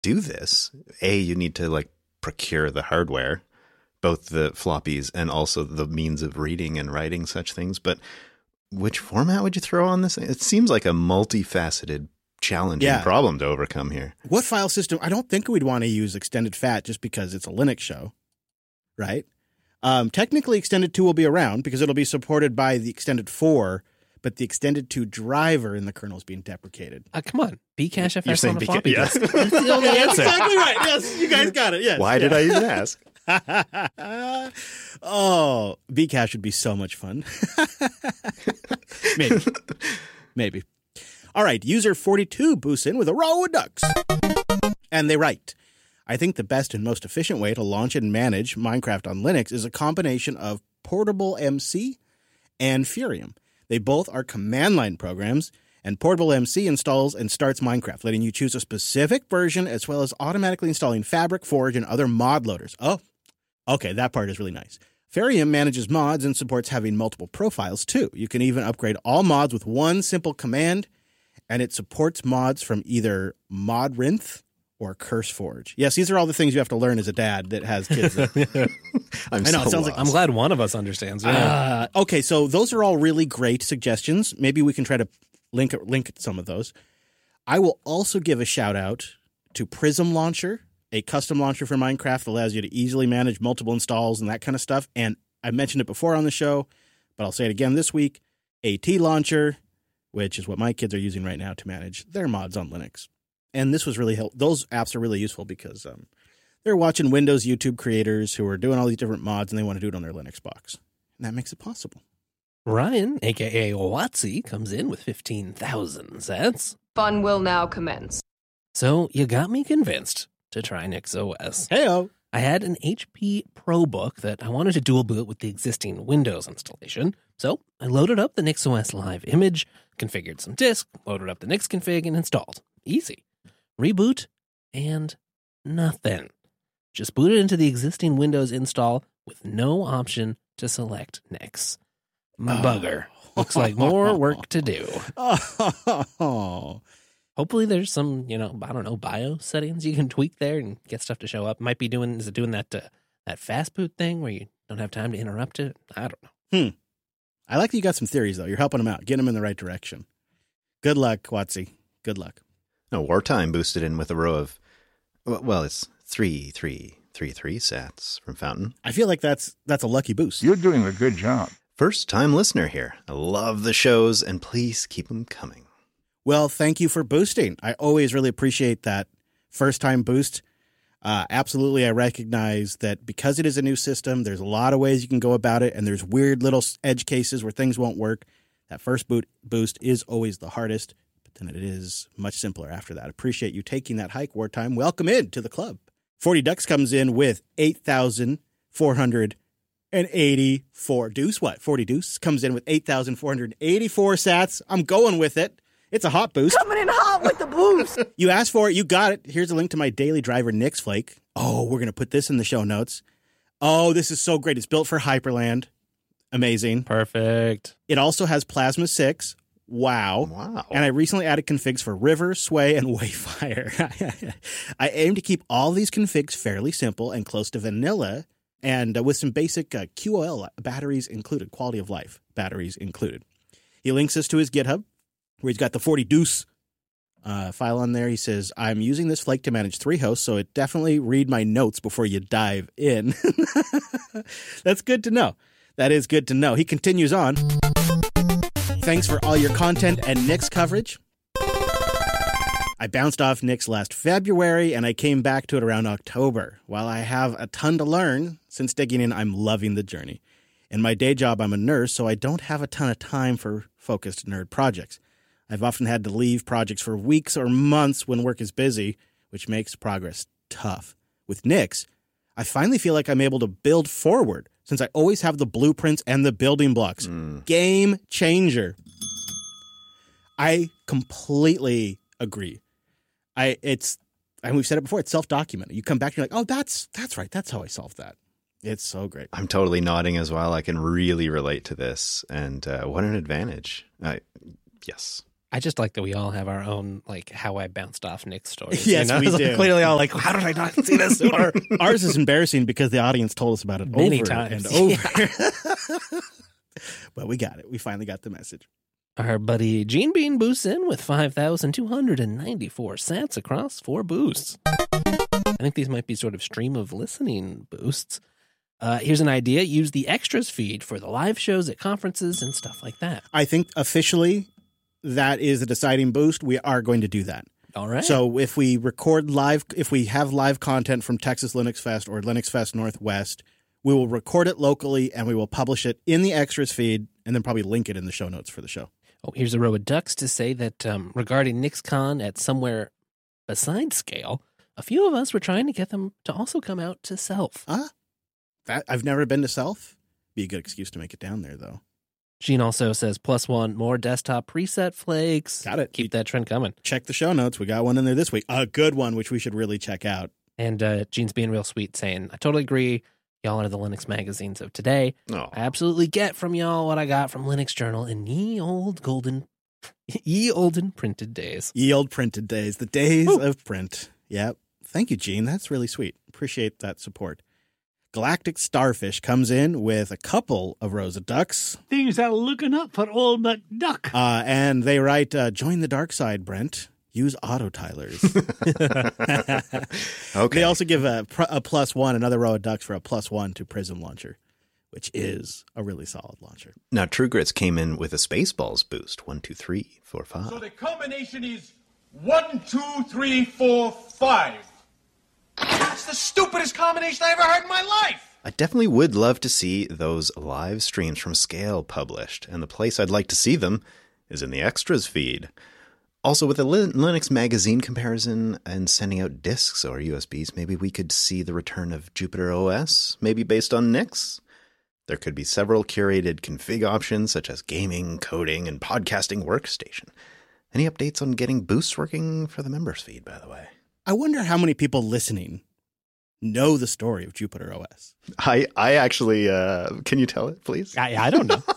do this, you need to like procure the hardware, both the floppies and also the means of reading and writing such things. But which format would you throw on this? It seems like a multifaceted, challenging problem to overcome here. What file system? I don't think we'd want to use Extended FAT just because it's a Linux show, right? Technically, Extended 2 will be around because it'll be supported by the Extended 4, but the Extended 2 driver in the kernel is being deprecated. Come on. Bcachefs on a floppy yes. disk. That's the only answer. Exactly right. Yes, you guys got it. Yes. Why did I even ask? Oh, Bcache would be so much fun. Maybe. All right, user 42 boosts in with a row of ducks. And they write, I think the best and most efficient way to launch and manage Minecraft on Linux is a combination of Portable MC and Furium. They both are command line programs, and Portable MC installs and starts Minecraft, letting you choose a specific version as well as automatically installing Fabric, Forge, and other mod loaders. Oh, okay, that part is really nice. Furium manages mods and supports having multiple profiles, too. You can even upgrade all mods with one simple command, and it supports mods from either Modrinth or CurseForge. Yes, these are all the things you have to learn as a dad that has kids. I'm glad one of us understands. Yeah. Okay, so those are all really great suggestions. Maybe we can try to link some of those. I will also give a shout out to Prism Launcher, a custom launcher for Minecraft that allows you to easily manage multiple installs and that kind of stuff. And I mentioned it before on the show, but I'll say it again this week. AT Launcher, which is what my kids are using right now to manage their mods on Linux. And this was really helpful. Those apps are really useful because they're watching Windows YouTube creators who are doing all these different mods and they want to do it on their Linux box. And that makes it possible. Ryan, a.k.a. Watsy, comes in with 15,000 cents. Fun will now commence. So you got me convinced to try NixOS. Heyo. I had an HP ProBook that I wanted to dual boot with the existing Windows installation. So I loaded up the NixOS Live image, configured some disk, loaded up the Nix config, and installed. Easy. Reboot, and nothing. Just booted into the existing Windows install with no option to select Nix. Bugger. Looks like more work to do. Hopefully there's some, BIOS settings you can tweak there and get stuff to show up. Might be doing that fast boot thing where you don't have time to interrupt it? I don't know. I like that you got some theories, though. You're helping them out, getting them in the right direction. Good luck, Watsy. Good luck. No, Wartime boosted in with a row of, it's 33333 sats from Fountain. I feel like that's a lucky boost. You're doing a good job. First-time listener here. I love the shows, and please keep them coming. Well, thank you for boosting. I always really appreciate that first-time boost. Absolutely, I recognize that because it is a new system, there's a lot of ways you can go about it, and there's weird little edge cases where things won't work. That first boost is always the hardest, but then it is much simpler after that. Appreciate you taking that hike, Wartime. Welcome in to the club. 40 Ducks comes in with 8,484. Deuce, what? 40 Deuce comes in with 8,484 sats. I'm going with it. It's a hot boost. Coming in hot with the boost. You asked for it. You got it. Here's a link to my daily driver, Nix Flake. Oh, we're going to put this in the show notes. Oh, this is so great. It's built for Hyperland. Amazing. Perfect. It also has Plasma 6. Wow. And I recently added configs for River, Sway, and Wayfire. I aim to keep all these configs fairly simple and close to vanilla, and with some basic QOL batteries included, quality of life batteries included. He links us to his GitHub, where he's got the 40 Deuce file on there. He says, I'm using this Flake to manage 3 hosts, so it definitely read my notes before you dive in. That's good to know. That is good to know. He continues on. Thanks for all your content and Nix coverage. I bounced off Nix last February, and I came back to it around October. While I have a ton to learn, since digging in, I'm loving the journey. In my day job, I'm a nurse, so I don't have a ton of time for focused nerd projects. I've often had to leave projects for weeks or months when work is busy, which makes progress tough. With Nix, I finally feel like I'm able to build forward, since I always have the blueprints and the building blocks. Game changer. I completely agree. And we've said it before, it's self-documented. You come back and you're like, oh, that's right. That's how I solved that. It's so great. I'm totally nodding as well. I can really relate to this. And what an advantage. Yes. I just like that we all have our own, like, how I bounced off Nick's stories. Yes, we do. Clearly all like, how did I not see this sooner? Ours is embarrassing because the audience told us about it Many over times. and over. But we got it. We finally got the message. Our buddy Gene Bean boosts in with 5,294 sats across 4 boosts. I think these might be sort of stream of listening boosts. Here's an idea. Use the extras feed for the live shows at conferences and stuff like that. I think officially that is a deciding boost. We are going to do that. All right. So if we record live, if we have live content from Texas Linux Fest or Linux Fest Northwest, we will record it locally and we will publish it in the extras feed and then probably link it in the show notes for the show. Oh, here's a row of ducks to say that regarding NixCon at somewhere besides Scale, a few of us were trying to get them to also come out to Self. I've never been to Self. Be a good excuse to make it down there, though. Gene also says +1 more desktop preset flakes. Got it. Keep that trend coming. Check the show notes. We got one in there this week. A good one, which we should really check out. And Gene's being real sweet, saying, I totally agree. Y'all are the Linux magazines of today. Oh. I absolutely get from y'all what I got from Linux Journal in ye olden printed days. Ye old printed days. The days of print. Yep. Thank you, Gene. That's really sweet. Appreciate that support. Galactic Starfish comes in with a couple of rows of ducks. Things are looking up for old McDuck. And they write, join the dark side, Brent. Use auto tilers. Okay. They also give a +1, another row of ducks for a +1 to Prism Launcher, which is a really solid launcher. Now, True Grits came in with a Spaceballs boost. 1, 2, 3, 4, 5. So the combination is 1, 2, 3, 4, 5. That's the stupidest combination I ever heard in my life. I definitely would love to see those live streams from Scale published, and the place I'd like to see them is in the extras feed. Also, with a Linux magazine comparison and sending out disks or USBs, maybe we could see the return of Jupiter OS, maybe based on Nix. There could be several curated config options, such as gaming, coding, and podcasting workstation. Any updates on getting boosts working for the members feed, by the way? I wonder how many people listening know the story of Jupiter OS. I actually, can you tell it, please? I don't know.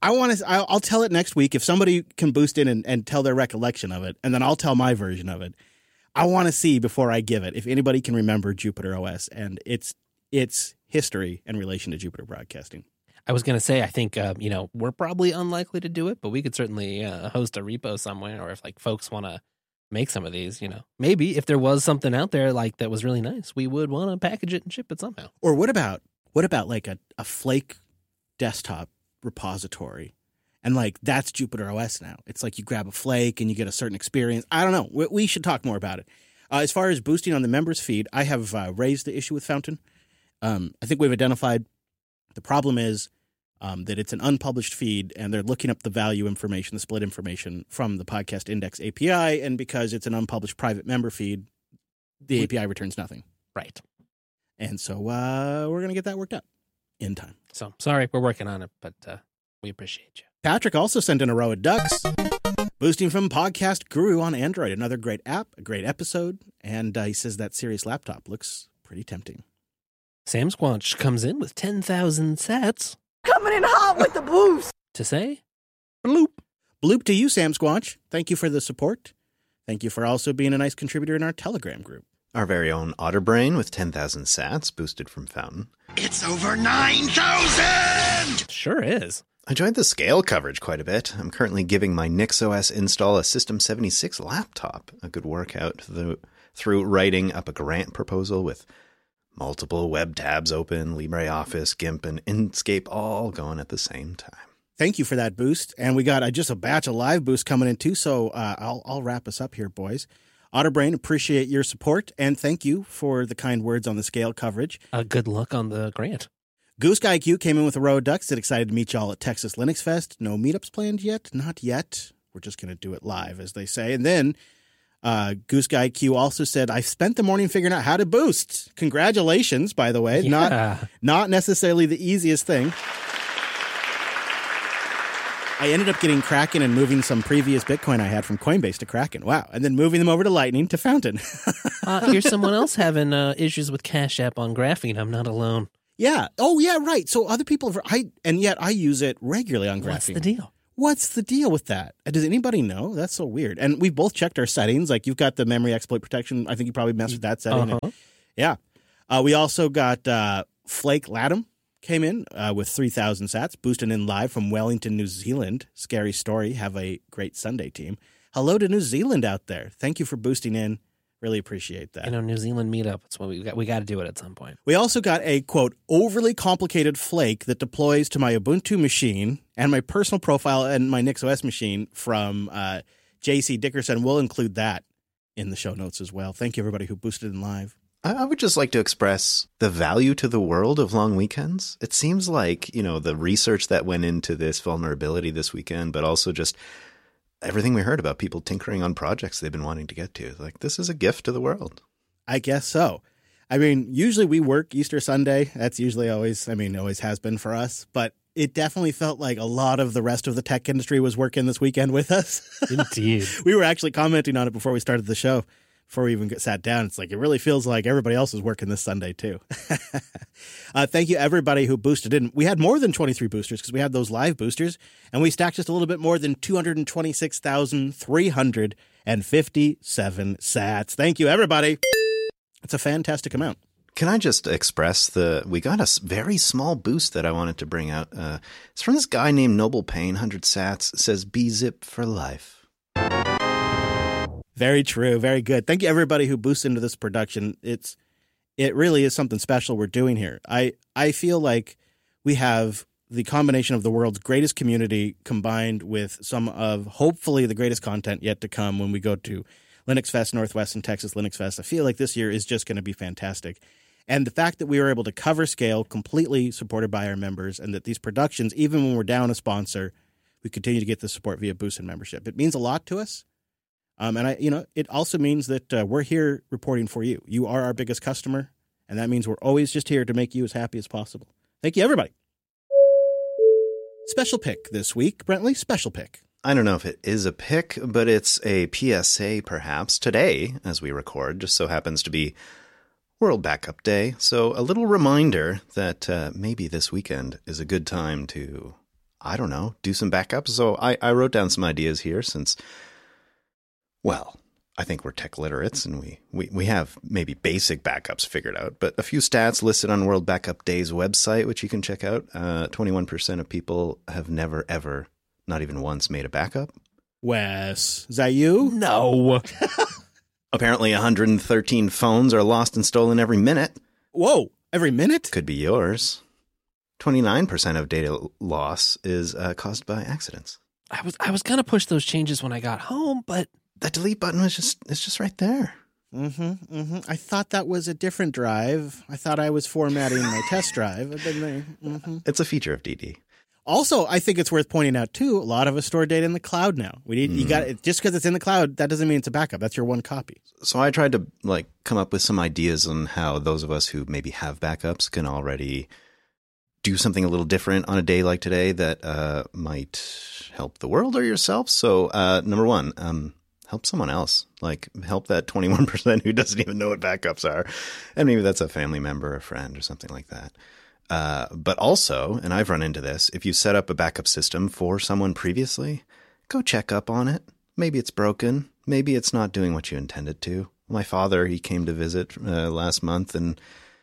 I'll tell it next week if somebody can boost in and tell their recollection of it, and then I'll tell my version of it. I want to see before I give it if anybody can remember Jupiter OS and its history in relation to Jupiter Broadcasting. I was going to say, I think, we're probably unlikely to do it, but we could certainly host a repo somewhere, or if like folks want to make some of these, maybe if there was something out there like that was really nice, we would want to package it and ship it somehow. Or what about like a Flake desktop repository, and like that's Jupiter OS now. It's like you grab a Flake and you get a certain experience. I don't know. We should talk more about it. As far as boosting on the members feed, I have raised the issue with Fountain. I think we've identified the problem is that it's an unpublished feed, and they're looking up the value information, the split information from the Podcast Index API, and because it's an unpublished private member feed, the API returns nothing. Right. And so we're going to get that worked out in time. So, sorry, we're working on it, but we appreciate you. Patrick also sent in a row of ducks. Boosting from Podcast Guru on Android. Another great app, a great episode, and he says that Sirius laptop looks pretty tempting. Sam Squanch comes in with 10,000 sats. Coming in hot with the boost. To say, bloop. Bloop to you, Sam Squanch. Thank you for the support. Thank you for also being a nice contributor in our Telegram group. Our very own Otterbrain with 10,000 sats boosted from Fountain. It's over 9,000! Sure is. I enjoyed the Scale coverage quite a bit. I'm currently giving my NixOS install a System 76 laptop a good workout through writing up a grant proposal with multiple web tabs open, LibreOffice, GIMP, and Inkscape all going at the same time. Thank you for that boost. And we got just a batch of live boosts coming in too, so I'll wrap us up here, boys. Otterbrain, appreciate your support, and thank you for the kind words on the Scale coverage. Good luck on the grant. Goose Guy Q came in with a row of ducks. Said excited to meet y'all at Texas Linux Fest. No meetups planned yet? Not yet. We're just going to do it live, as they say. And then Goose Guy Q also said, I spent the morning figuring out how to boost. Congratulations, by the way. Yeah. Not necessarily the easiest thing. I ended up getting Kraken and moving some previous Bitcoin I had from Coinbase to Kraken. Wow. And then moving them over to Lightning to Fountain. Here's someone else having issues with Cash App on Graphene. I'm not alone. Yeah. Oh, yeah, right. So other people have, and yet I use it regularly on Graphene. What's the deal? What's the deal with that? Does anybody know? That's so weird. And we've both checked our settings. Like, you've got the memory exploit protection. I think you probably messed with that setting. Yeah. We also got Flake Latham came in with 3,000 sats, boosting in live from Wellington, New Zealand. Scary story. Have a great Sunday, team. Hello to New Zealand out there. Thank you for boosting in. Really appreciate that. New Zealand meetup. That's what we got to do it at some point. We also got a, quote, overly complicated flake that deploys to my Ubuntu machine and my personal profile and my NixOS machine from JC Dickerson. We'll include that in the show notes as well. Thank you, everybody who boosted in live. I would just like to express the value to the world of long weekends. It seems like, the research that went into this vulnerability this weekend, but also just everything we heard about people tinkering on projects they've been wanting to get to. Like, this is a gift to the world. I guess so. I mean, usually we work Easter Sunday. That's usually always has been for us. But it definitely felt like a lot of the rest of the tech industry was working this weekend with us. Indeed. We were actually commenting on it before we started the show, before we even sat down. It's like, it really feels like everybody else is working this Sunday too. Thank you, everybody who boosted in. We had more than 23 boosters because we had those live boosters, and we stacked just a little bit more than 226,357 sats. Thank you, everybody. It's a fantastic amount. Can I just express we got a very small boost that I wanted to bring out. It's from this guy named Noble Payne, 100 sats. It says BZip for life. Very true. Very good. Thank you, everybody who boosted into this production. It really is something special we're doing here. I feel like we have the combination of the world's greatest community combined with some of, hopefully, the greatest content yet to come when we go to Linux Fest, Northwest and Texas Linux Fest. I feel like this year is just going to be fantastic. And the fact that we were able to cover scale completely supported by our members, and that these productions, even when we're down a sponsor, we continue to get the support via boost and membership. It means a lot to us. And it also means that we're here reporting for you. You are our biggest customer, and that means we're always just here to make you as happy as possible. Thank you, everybody. Special pick this week, Brentley. Special pick. I don't know if it is a pick, but it's a PSA perhaps. Today, as we record, just so happens to be World Backup Day. So a little reminder that maybe this weekend is a good time to, do some backups. So I wrote down some ideas here since, well, I think we're tech literates and we have maybe basic backups figured out, but a few stats listed on World Backup Day's website, which you can check out. 21% of people have never, ever, not even once, made a backup. Wes, is that you? No. Apparently 113 phones are lost and stolen every minute. Whoa, every minute? Could be yours. 29% of data loss is caused by accidents. I was going to push those changes when I got home, but that delete button it's just right there. I thought that was a different drive. I thought I was formatting my test drive. It's a feature of DD. Also, I think it's worth pointing out too, a lot of us store data in the cloud now. You got it, just because it's in the cloud, that doesn't mean it's a backup. That's your one copy. So I tried to come up with some ideas on how those of us who maybe have backups can already do something a little different on a day like today that might help the world or yourself. So number one, help someone else. Help that 21% who doesn't even know what backups are. And maybe that's a family member, a friend, or something like that. But also, and I've run into this, if you set up a backup system for someone previously, go check up on it. Maybe it's broken. Maybe it's not doing what you intended to. My father, he came to visit last month, and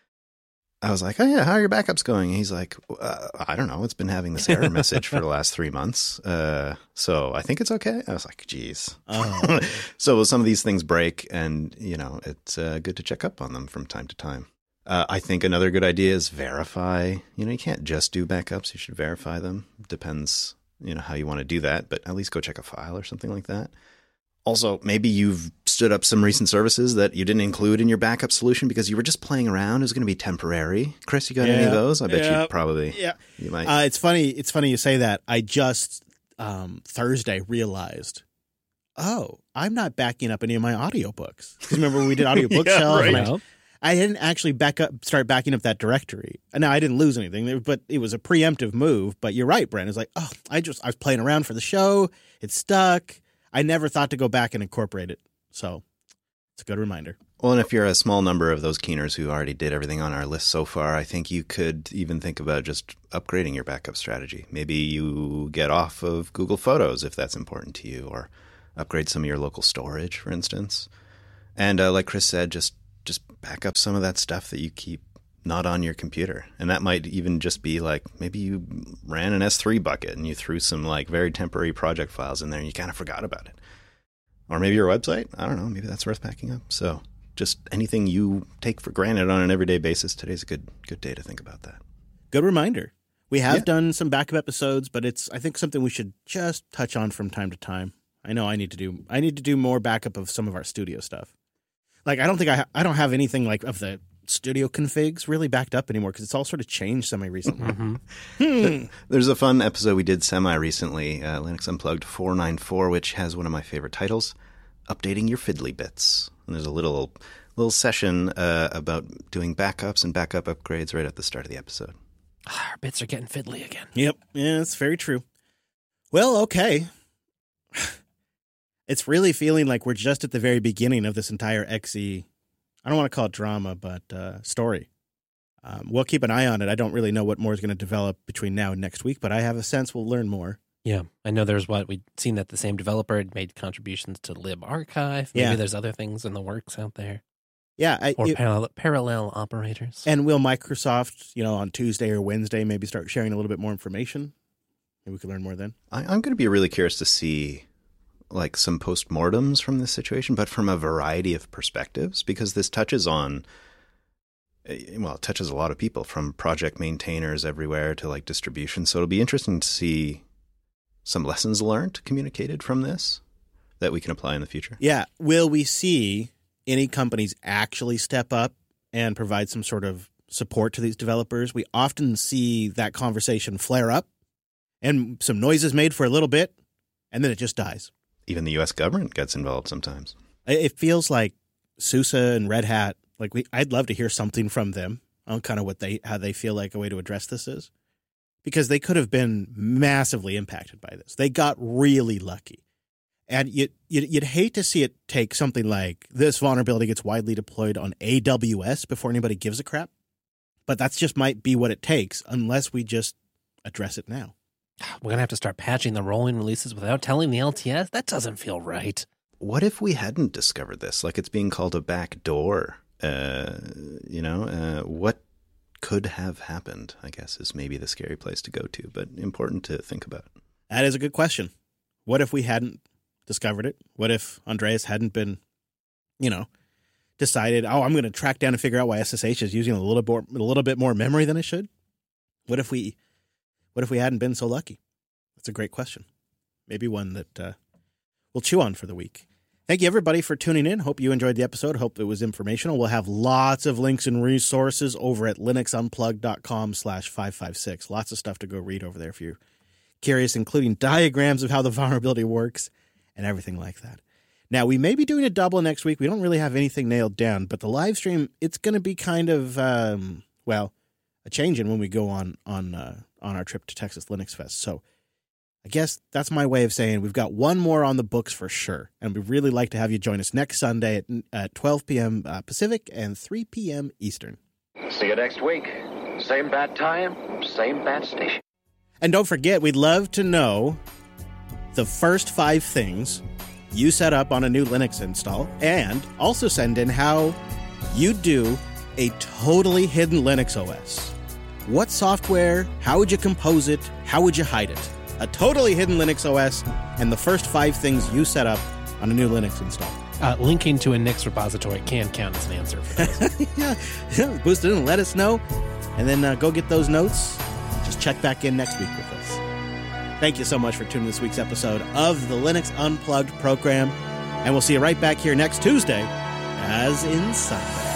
I was like, oh yeah, how are your backups going? And he's like, I don't know. It's been having this error message for the last 3 months. So I think it's okay. I was like, geez. Oh. So some of these things break, and, it's good to check up on them from time to time. I think another good idea is verify. You can't just do backups. You should verify them. Depends, how you want to do that, but at least go check a file or something like that. Also, maybe you've stood up some recent services that you didn't include in your backup solution because you were just playing around. It was going to be temporary. Chris, you got any of those? I bet you probably. Yeah. You might. It's funny you say that. I just Thursday realized, I'm not backing up any of my audiobooks. Because remember when we did audio bookshelf? Right. I didn't actually start backing up that directory. Now, I didn't lose anything, but it was a preemptive move. But you're right, Brent. It's like, I was playing around for the show. It stuck. I never thought to go back and incorporate it. So it's a good reminder. Well, and if you're a small number of those keeners who already did everything on our list so far, I think you could even think about just upgrading your backup strategy. Maybe you get off of Google Photos if that's important to you, or upgrade some of your local storage, for instance. And like Chris said, just back up some of that stuff that you keep not on your computer. And that might even just be like, maybe you ran an S3 bucket and you threw some like very temporary project files in there and you kind of forgot about it. Or maybe your website. I don't know. Maybe that's worth backing up. So just anything you take for granted on an everyday basis, today's a good day to think about that. Good reminder. We have done some backup episodes, but it's, I think, something we should just touch on from time to time. I know I need to do more backup of some of our studio stuff. Like, I don't have anything like of the studio configs really backed up anymore because it's all sort of changed semi-recently. There's a fun episode we did semi-recently, Linux Unplugged 494, which has one of my favorite titles, Updating Your Fiddly Bits. And there's a little session about doing backups and backup upgrades right at the start of the episode. Our bits are getting fiddly again. Yep. Yeah, that's very true. Well, okay. It's really feeling like we're just at the very beginning of this entire XE, I don't want to call it drama, but story. We'll keep an eye on it. I don't really know what more is going to develop between now and next week, but I have a sense we'll learn more. Yeah, I know we'd seen that the same developer had made contributions to LibArchive. Maybe there's other things in the works out there. Yeah. Parallel operators. And will Microsoft, on Tuesday or Wednesday, maybe start sharing a little bit more information? Maybe we can learn more then. I'm going to be really curious to see like some postmortems from this situation, but from a variety of perspectives, because this touches on, it touches a lot of people, from project maintainers everywhere to like distribution. So it'll be interesting to see some lessons learned communicated from this that we can apply in the future. Yeah. Will we see any companies actually step up and provide some sort of support to these developers? We often see that conversation flare up and some noises made for a little bit, and then it just dies. Even the U.S. government gets involved sometimes. It feels like SUSE and Red Hat, I'd love to hear something from them on kind of how they feel like a way to address this is. Because they could have been massively impacted by this. They got really lucky. And you'd hate to see it take something like this vulnerability gets widely deployed on AWS before anybody gives a crap. But that's just might be what it takes unless we just address it now. We're going to have to start patching the rolling releases without telling the LTS? That doesn't feel right. What if we hadn't discovered this? Like it's being called a back door. What could have happened, I guess, is maybe the scary place to go to, but important to think about. That is a good question. What if we hadn't discovered it? What if Andreas hadn't been, decided, I'm going to track down and figure out why SSH is using a little bit more memory than it should? What if we hadn't been so lucky? That's a great question. Maybe one that we'll chew on for the week. Thank you, everybody, for tuning in. Hope you enjoyed the episode. Hope it was informational. We'll have lots of links and resources over at linuxunplugged.com/556. Lots of stuff to go read over there if you're curious, including diagrams of how the vulnerability works and everything like that. Now, we may be doing a double next week. We don't really have anything nailed down, but the live stream, it's going to be kind of, a change in when we go on our trip to Texas Linux Fest. So I guess that's my way of saying we've got one more on the books for sure. And we'd really like to have you join us next Sunday at 12 p.m. Pacific and 3 p.m. Eastern. See you next week. Same bad time, same bad station. And don't forget, we'd love to know the first 5 things you set up on a new Linux install, and also send in how you do a totally hidden Linux OS. What software? How would you compose it? How would you hide it? A totally hidden Linux OS, and the first 5 things you set up on a new Linux install. Linking to a Nix repository can count as an answer for this. yeah, boost it and let us know, and then go get those notes. Just check back in next week with us. Thank you so much for tuning this week's episode of the Linux Unplugged program, and we'll see you right back here next Tuesday, as in Sunday.